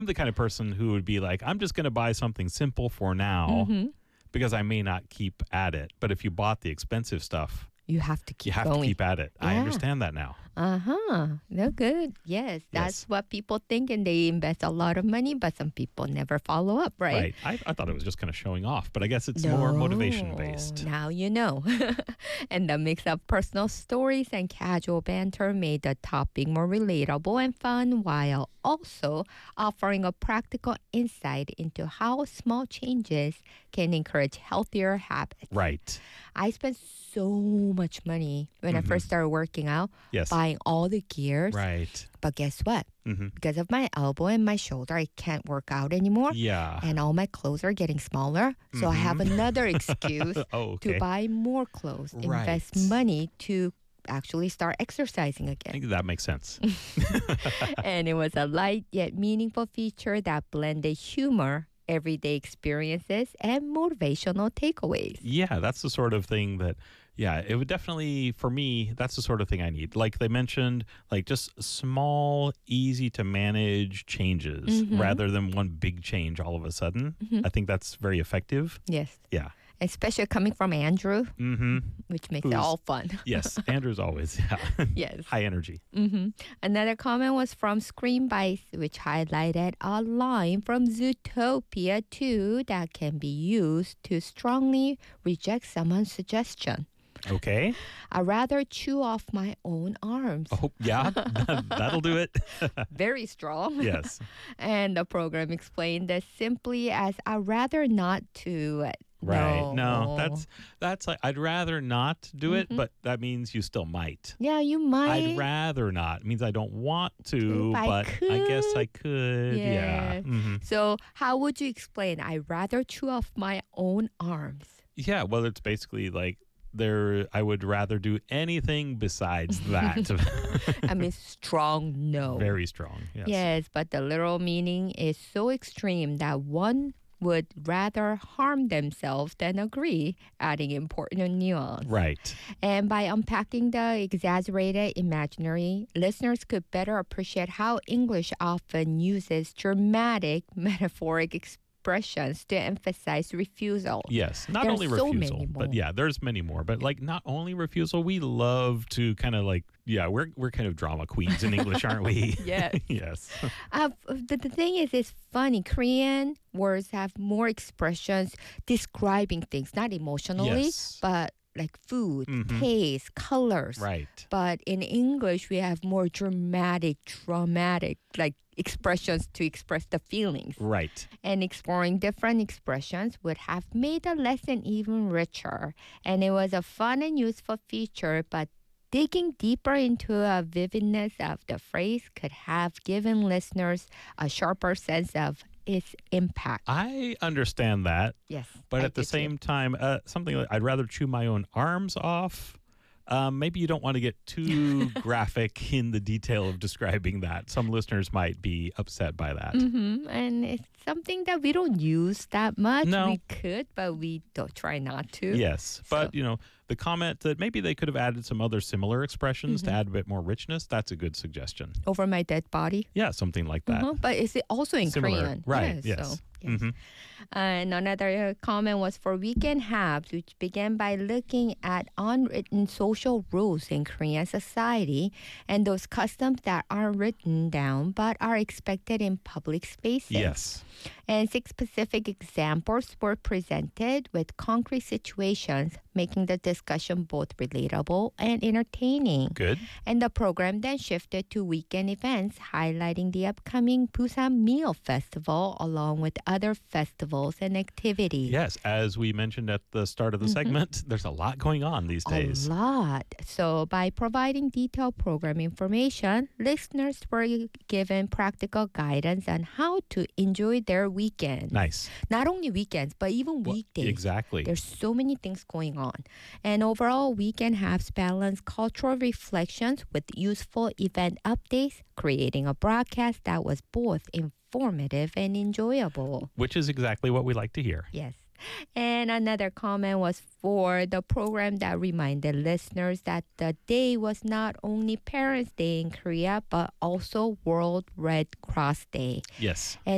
the kind of person who would be like, I'm just going to buy something simple for now because I may not keep at it. But if you bought the expensive stuff, You have to you keep have going. to keep at it. I Yeah. understand that now. No good. Yes, that's Yes. what people think, and they invest a lot of money, but some people never follow up, right? I thought it was just kind of showing off, but I guess it's more motivation based. Now you know. And the mix of personal stories and casual banter made the topic more relatable and fun, while also offering a practical insight into how small changes can encourage healthier habits. Right. I spent so much money when I first started working out, Yes. buying all the gears. Right. But guess what? hmm Because of my elbow and my shoulder, I can't work out anymore. Yeah. And all my clothes are getting smaller. So I have another excuse Oh, to okay. buy more clothes, invest Right. money to actually start exercising I again. think that makes sense. And it was a light yet meaningful feature that blended humor, everyday experiences, and motivational takeaways. Yeah, that's the sort of thing that, yeah, it would definitely, for me, that's the sort of thing I need. Like they mentioned, like just small, easy to manage changes rather than one big change all of a sudden. I think that's very effective. Yes. Yeah. Especially coming from Andrew, Mm-hmm. which makes it Who's- all fun. Yes. Andrew's always Yes. high energy. Another comment was from Screen Bites, which highlighted a line from Zootopia 2 that can be used to strongly reject someone's suggestion. Okay. I'd rather chew off my own arms. Oh, yeah. That'll do it. Very strong. Yes. And the program explained this simply as I'd rather not to. Right. No, that's like, I'd rather not do it, but that means you still might. Yeah, you might. I'd rather not. It means I don't want to, If I but I guess I could. could. Yeah. Yes. hmm So how would you explain? I'd rather chew off my own arms. Yeah. Well, it's basically like I would rather do anything besides that. I mean, strong no. Very strong. Yes. Yes, but the literal meaning is so extreme that one would rather harm themselves than agree, adding important nuance. Right. And by unpacking the exaggerated imaginary, listeners could better appreciate how English often uses dramatic, metaphoric expressions to emphasize refusal. Yes. Not There's only so refusal, many more. but yeah, there's many more. But like not only refusal, we love to kind of like, yeah, we're kind of drama queens in English, aren't we? Yes. Yes. The thing is, it's funny. Korean words have more expressions describing things, not emotionally, Yes. but like food, taste, colors. Right. But in English, we have more dramatic, like expressions to express the feelings. Right. And exploring different expressions would have made the lesson even richer. And it was a fun and useful feature, but digging deeper into a vividness of the phrase could have given listeners a sharper sense of its impact. I understand that. Yes. But I at the do too. same time, something like I'd rather chew my own arms off. Maybe you don't want to get too graphic in the detail of describing that. Some listeners might be upset by that. And it's something that we don't use that much. No. We could, but we don't try not to. Yes. But, the comment that maybe they could have added some other similar expressions to add a bit more richness, that's a good suggestion. Over my dead body. Yeah, something like that. But is it also in Similar. Korean? Right, yes. So, yes. And another comment was for weekend habs, which began by looking at unwritten social rules in Korean society and those customs that aren't written down but are expected in public spaces. Yes. And 6 specific examples were presented with concrete situations, making the discussion both relatable and entertaining. Good. And the program then shifted to weekend events, highlighting the upcoming Busan Meal Festival along with other festivals and activities. Yes, as we mentioned at the start of the segment, there's a lot going on these days. A lot. So by providing detailed program information, listeners were given practical guidance on how to enjoy their weekend. Nice. Not only weekends, but even weekdays. Exactly. There's so many things going on. And overall, weekend halves balance cultural reflections with useful event updates, creating a broadcast that was both informative and enjoyable. Which is exactly what we like to hear. Yes. And another comment was for the program that reminded listeners that the day was not only Parents' Day in Korea, but also World Red Cross Day. Yes. And